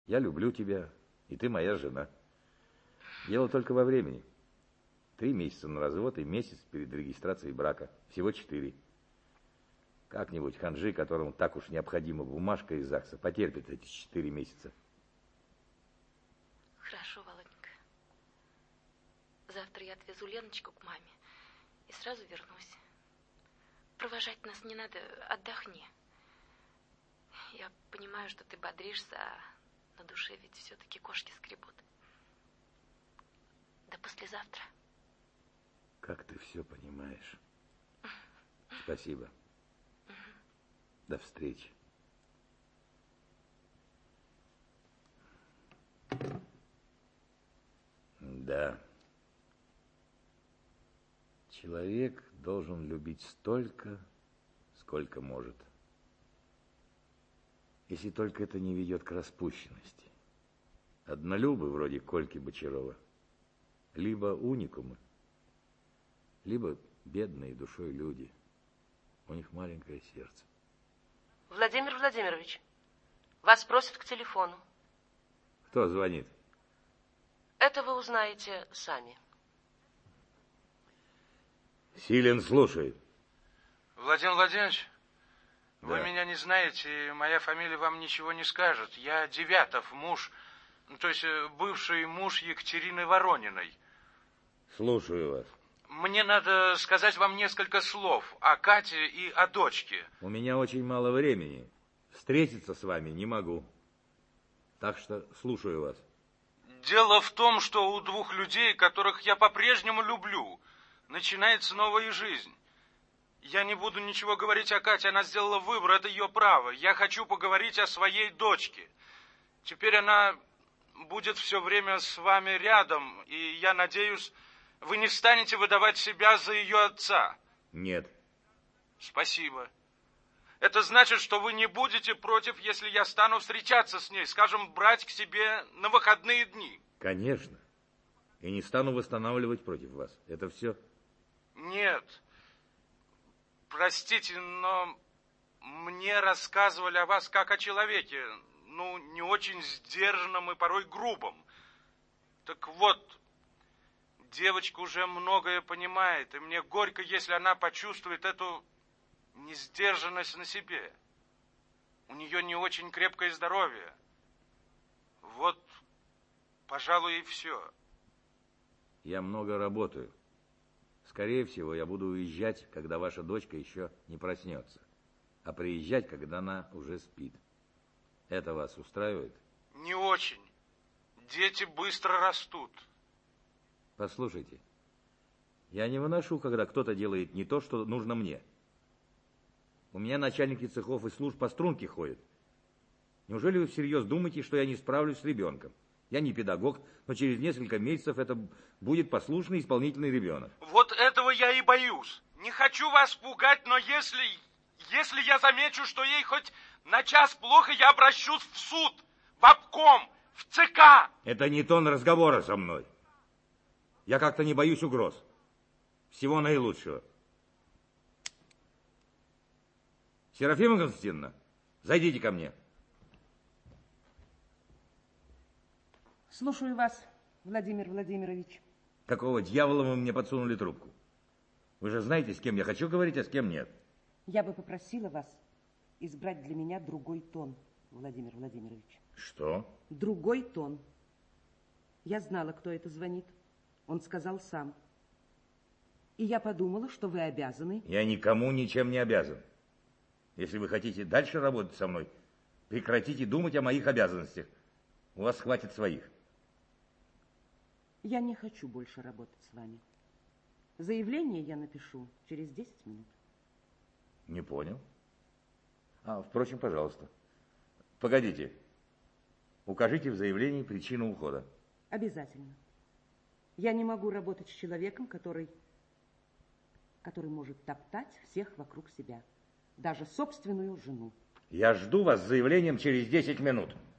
Я люблю тебя, и ты моя жена. Дело только во времени. 3 месяца на развод и месяц перед регистрацией брака. Всего 4. Как-нибудь ханжи, которому так уж необходима бумажка из ЗАГСа, потерпит эти 4 месяца. Хорошо, Володенька. Завтра я отвезу Леночку к маме и сразу вернусь. Провожать нас не надо, отдохни. Я понимаю, что ты бодришься, а на душе ведь все-таки кошки скребут. До послезавтра. Как ты все понимаешь. Спасибо. До встречи. Да. Человек должен любить столько, сколько может. Если только это не ведет к распущенности. Однолюбы, вроде Кольки Бочарова, либо уникумы, либо бедные душой люди. У них маленькое сердце. Владимир Владимирович, вас просят к телефону. Кто звонит? Это вы узнаете сами. Силен слушает. Владимир Владимирович, Да. Вы меня не знаете, и моя фамилия вам ничего не скажет. Я Девятов, муж, то есть бывший муж Екатерины Ворониной. Слушаю вас. Мне надо сказать вам несколько слов о Кате и о дочке. У меня очень мало времени. Встретиться с вами не могу. Так что слушаю вас. Дело в том, что у 2 людей, которых я по-прежнему люблю, начинается новая жизнь. Я не буду ничего говорить о Кате, она сделала выбор, это ее право. Я хочу поговорить о своей дочке. Теперь она будет все время с вами рядом, и я надеюсь, вы не станете выдавать себя за ее отца. Нет. Спасибо. Это значит, что вы не будете против, если я стану встречаться с ней, скажем, брать к себе на выходные дни. Конечно. И не стану восстанавливать против вас. Это все? Нет. Простите, но мне рассказывали о вас как о человеке, не очень сдержанном и порой грубом. Так вот, девочка уже многое понимает, и мне горько, если она почувствует эту несдержанность на себе. У нее не очень крепкое здоровье. Вот, пожалуй, и все. Я много работаю. Скорее всего, я буду уезжать, когда ваша дочка еще не проснется. А приезжать, когда она уже спит. Это вас устраивает? Не очень. Дети быстро растут. Послушайте, я не выношу, когда кто-то делает не то, что нужно мне. У меня начальники цехов и служб по струнке ходят. Неужели вы всерьез думаете, что я не справлюсь с ребенком? Я не педагог, но через несколько месяцев это будет послушный исполнительный ребенок. Вот этого я и боюсь. Не хочу вас пугать, но если я замечу, что ей хоть на час плохо, я обращусь в суд, в обком, в ЦК. Это не тон разговора со мной. Я как-то не боюсь угроз. Всего наилучшего. Серафима Константиновна, зайдите ко мне. Слушаю вас, Владимир Владимирович. Какого дьявола вы мне подсунули трубку? Вы же знаете, с кем я хочу говорить, а с кем нет. Я бы попросила вас избрать для меня другой тон, Владимир Владимирович. Что? Другой тон. Я знала, кто это звонит. Он сказал сам. И я подумала, что вы обязаны... Я никому ничем не обязан. Если вы хотите дальше работать со мной, прекратите думать о моих обязанностях. У вас хватит своих. Я не хочу больше работать с вами. Заявление я напишу через 10 минут. Не понял. Впрочем, пожалуйста. Погодите. Укажите в заявлении причину ухода. Обязательно. Я не могу работать с человеком, который может топтать всех вокруг себя. Даже собственную жену. Я жду вас с заявлением через 10 минут.